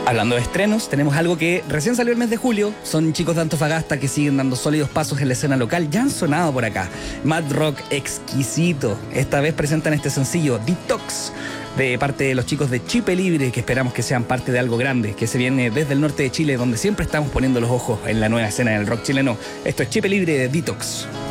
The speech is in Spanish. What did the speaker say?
Hablando de estrenos, tenemos algo que recién salió el mes de julio. Son chicos de Antofagasta que siguen dando sólidos pasos en la escena local. Ya han sonado por acá. Mad Rock exquisito. Esta vez presentan este sencillo, Detox, de parte de los chicos de Chipe Libre, que esperamos que sean parte de algo grande, que se viene desde el norte de Chile, donde siempre estamos poniendo los ojos en la nueva escena del rock chileno. Esto es Chipe Libre de Detox.